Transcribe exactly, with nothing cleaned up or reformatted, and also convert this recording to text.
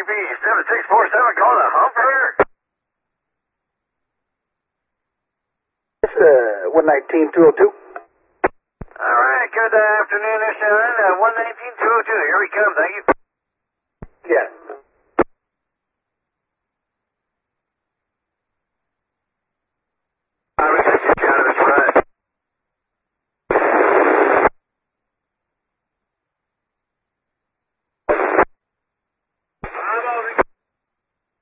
B seven six four seven, call the Humper. It's uh, one nineteen two oh two. All right, good afternoon, this is uh, one nineteen two oh two. Here we come, thank you. Yeah.